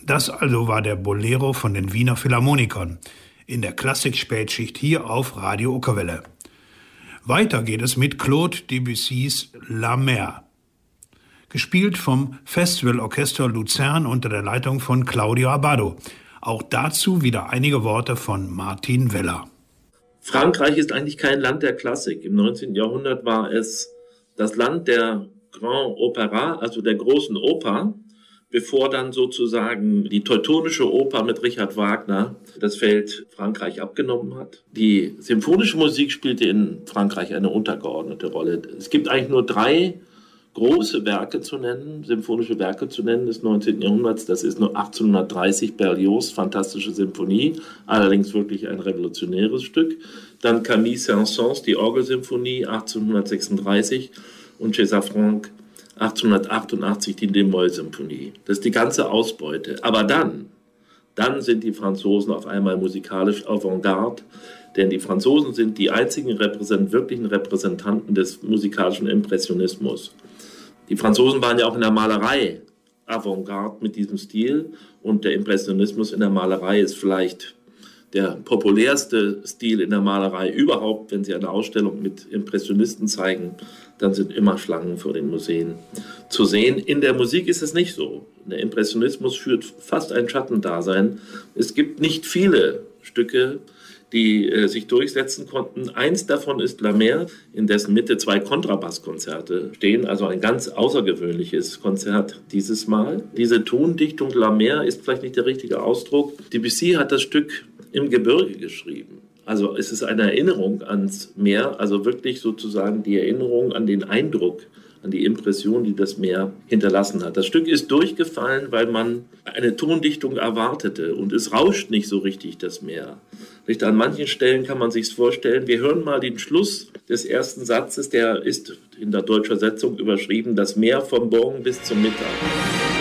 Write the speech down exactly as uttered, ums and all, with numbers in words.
Das also war der Bolero von den Wiener Philharmonikern in der Klassik-Spätschicht hier auf Radio Okerwelle. Weiter geht es mit Claude Debussys La Mer, gespielt vom Festivalorchester Luzern unter der Leitung von Claudio Abbado. Auch dazu wieder einige Worte von Martin Weller. Frankreich ist eigentlich kein Land der Klassik. Im neunzehnten Jahrhundert war es das Land der Grand Opera, also der großen Oper, bevor dann sozusagen die teutonische Oper mit Richard Wagner das Feld Frankreich abgenommen hat. Die symphonische Musik spielte in Frankreich eine untergeordnete Rolle. Es gibt eigentlich nur drei große Werke zu nennen, symphonische Werke zu nennen des neunzehnten Jahrhunderts. Das ist nur achtzehnhundertdreißig Berlioz' Fantastische Symphonie, allerdings wirklich ein revolutionäres Stück. Dann Camille Saint-Saëns, die Orgelsymphonie achtzehnhundertsechsunddreißig und César Franck achtzehnhundertachtundachtzig die D-Moll-Symphonie. Das ist die ganze Ausbeute. Aber dann, dann sind die Franzosen auf einmal musikalisch Avantgarde, denn die Franzosen sind die einzigen Repräsent- wirklichen Repräsentanten des musikalischen Impressionismus. Die Franzosen waren ja auch in der Malerei Avantgarde mit diesem Stil und der Impressionismus in der Malerei ist vielleicht der populärste Stil in der Malerei überhaupt. Wenn Sie eine Ausstellung mit Impressionisten zeigen, dann sind immer Schlangen vor den Museen zu sehen. In der Musik ist es nicht so. Der Impressionismus führt fast ein Schattendasein. Es gibt nicht viele Stücke, die äh, sich durchsetzen konnten. Eins davon ist La Mer, in dessen Mitte zwei Kontrabasskonzerte stehen, also ein ganz außergewöhnliches Konzert dieses Mal. Diese Tondichtung La Mer ist vielleicht nicht der richtige Ausdruck. Debussy hat das Stück im Gebirge geschrieben. Also es ist eine Erinnerung ans Meer, also wirklich sozusagen die Erinnerung an den Eindruck, an die Impression, die das Meer hinterlassen hat. Das Stück ist durchgefallen, weil man eine Tondichtung erwartete und es rauscht nicht so richtig, das Meer. Nicht an manchen Stellen kann man sich vorstellen. Wir hören mal den Schluss des ersten Satzes, der ist in der deutschen Übersetzung überschrieben, das Meer vom Morgen bis zum Mittag.